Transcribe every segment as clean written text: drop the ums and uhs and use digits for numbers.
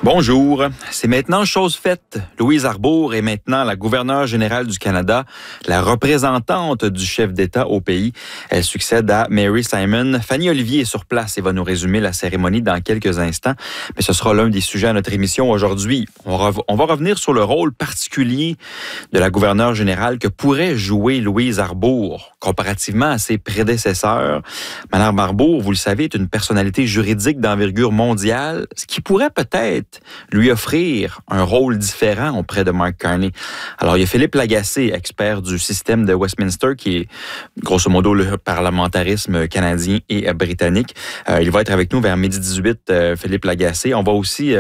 Bonjour. C'est maintenant chose faite. Louise Arbour est maintenant la gouverneure générale du Canada, la représentante du chef d'État au pays. Elle succède à Mary Simon. Fanny Olivier est sur place et va nous résumer la cérémonie dans quelques instants. Mais ce sera l'un des sujets à notre émission aujourd'hui. On va revenir sur le rôle particulier de la gouverneure générale que pourrait jouer Louise Arbour comparativement à ses prédécesseurs. Madame Arbour, vous le savez, est une personnalité juridique d'envergure mondiale, ce qui pourrait peut-être lui offrir un rôle différent auprès de Mark Carney. Alors, il y a Philippe Lagacé, expert du système de Westminster, qui est grosso modo le parlementarisme canadien et britannique. Il va être avec nous vers 12h18, Philippe Lagacé. On va aussi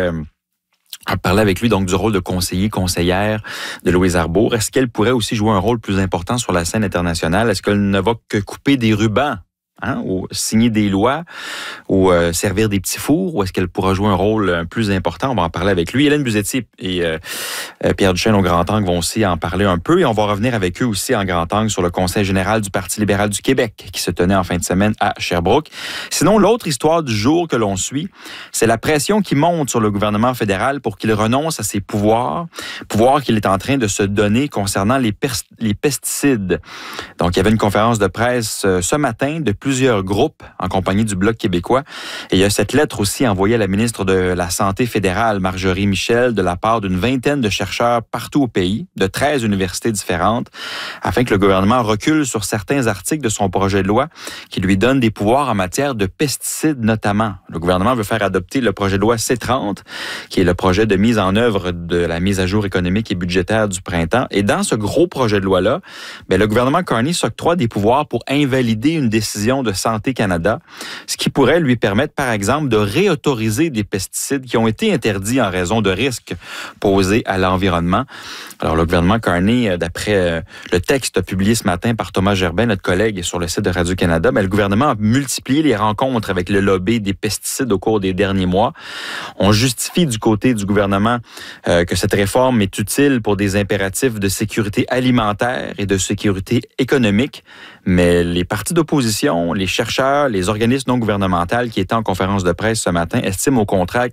parler avec lui donc du rôle de conseillère de Louise Arbour. Est-ce qu'elle pourrait aussi jouer un rôle plus important sur la scène internationale? Est-ce qu'elle ne va que couper des rubans? Ou signer des lois, ou servir des petits fours, ou est-ce qu'elle pourra jouer un rôle plus important? On va en parler avec lui. Hélène Buzzetti et Pierre Duchesne au Grand Angle vont aussi en parler un peu, et on va revenir avec eux aussi en Grand Angle sur le Conseil général du Parti libéral du Québec qui se tenait en fin de semaine à Sherbrooke. Sinon, l'autre histoire du jour que l'on suit, c'est la pression qui monte sur le gouvernement fédéral pour qu'il renonce à ses pouvoirs qu'il est en train de se donner concernant les pesticides. Donc, il y avait une conférence de presse ce matin de plusieurs groupes en compagnie du Bloc québécois. Et il y a cette lettre aussi envoyée à la ministre de la Santé fédérale, Marjorie Michel, de la part d'une vingtaine de chercheurs partout au pays, de 13 universités différentes, afin que le gouvernement recule sur certains articles de son projet de loi qui lui donne des pouvoirs en matière de pesticides notamment. Le gouvernement veut faire adopter le projet de loi C-30, qui est le projet de mise en œuvre de la mise à jour économique et budgétaire du printemps. Et dans ce gros projet de loi-là, le gouvernement Carney s'octroie des pouvoirs pour invalider une décision de Santé Canada, ce qui pourrait lui permettre, par exemple, de réautoriser des pesticides qui ont été interdits en raison de risques posés à l'environnement. Alors, le gouvernement Carney, d'après le texte publié ce matin par Thomas Gerbin, notre collègue sur le site de Radio-Canada, le gouvernement a multiplié les rencontres avec le lobby des pesticides au cours des derniers mois. On justifie du côté du gouvernement que cette réforme est utile pour des impératifs de sécurité alimentaire et de sécurité économique, mais les partis d'opposition, les chercheurs, les organismes non gouvernementaux qui étaient en conférence de presse ce matin estiment au contraire